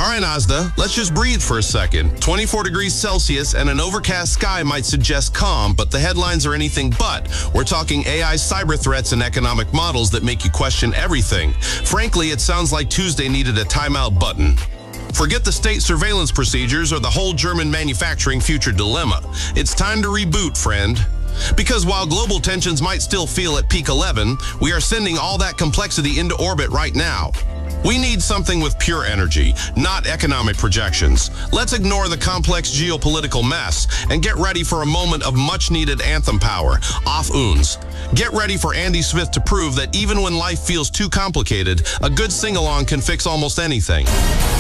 right, Azda, let's just breathe for a second. 24 degrees Celsius and an overcast sky might suggest calm, but the headlines are anything but. We're talking AI cyber threats and economic models that make you question everything. Frankly, it sounds like Tuesday needed a timeout button. Forget the state surveillance procedures or the whole German manufacturing future dilemma. It's time to reboot, friend. Because while global tensions might still feel at peak 11, we are sending all that complexity into orbit right now. We need something with pure energy, not economic projections. Let's ignore the complex geopolitical mess and get ready for a moment of much-needed anthem power. Auf uns. Get ready for Andy Smith to prove that even when life feels too complicated, a good sing-along can fix almost anything.